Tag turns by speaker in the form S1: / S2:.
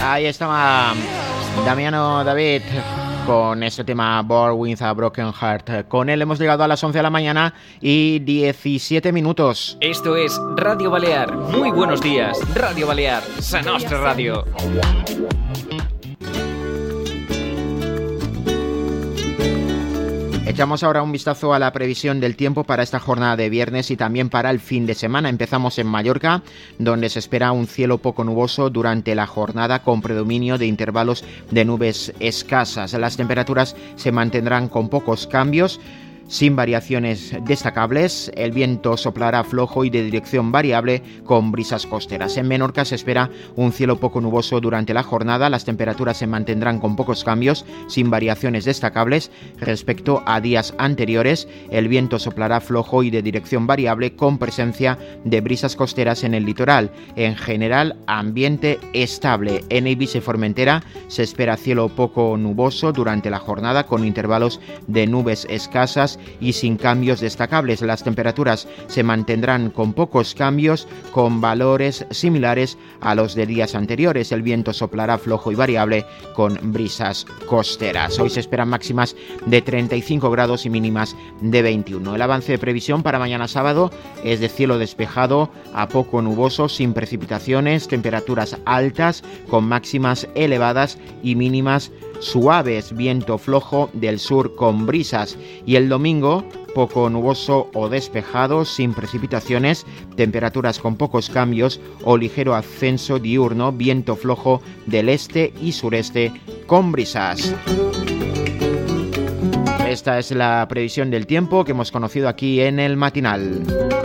S1: Ahí estaba Damiano David con este tema Born with a Broken Heart. Con él hemos llegado a las 11 de la mañana y 17 minutos.
S2: Esto es Radio Balear. Muy buenos días. Radio Balear. Sa nostra radio.
S1: Echamos ahora un vistazo a la previsión del tiempo para esta jornada de viernes y también para el fin de semana. Empezamos en Mallorca, donde se espera un cielo poco nuboso durante la jornada con predominio de intervalos de nubes escasas. Las temperaturas se mantendrán con pocos cambios, sin variaciones destacables. El viento soplará flojo y de dirección variable con brisas costeras. En Menorca se espera un cielo poco nuboso durante la jornada. Las temperaturas se mantendrán con pocos cambios, sin variaciones destacables respecto a días anteriores. El viento soplará flojo y de dirección variable con presencia de brisas costeras en el litoral. En general, ambiente estable. En Eivissa y Formentera se espera cielo poco nuboso durante la jornada con intervalos de nubes escasas y sin cambios destacables. Las temperaturas se mantendrán con pocos cambios, con valores similares a los de días anteriores. El viento soplará flojo y variable con brisas costeras. Hoy se esperan máximas de 35 grados y mínimas de 21. El avance de previsión para mañana sábado es de cielo despejado a poco nuboso, sin precipitaciones, temperaturas altas con máximas elevadas y mínimas suaves, viento flojo del sur con brisas. Y el domingo, poco nuboso o despejado, sin precipitaciones, temperaturas con pocos cambios o ligero ascenso diurno, viento flojo del este y sureste con brisas. Esta es la previsión del tiempo que hemos conocido aquí en el matinal.